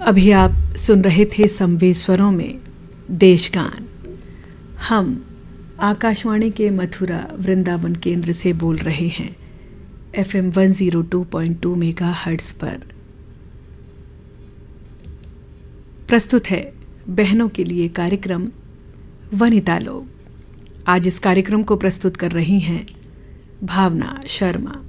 अभी आप सुन रहे थे संवेश्वरों में देशगान। हम आकाशवाणी के मथुरा वृंदावन केंद्र से बोल रहे हैं FM 102.2 मेगाहर्ट्ज पर। प्रस्तुत है बहनों के लिए कार्यक्रम वनिता लोग। आज इस कार्यक्रम को प्रस्तुत कर रही हैं भावना शर्मा।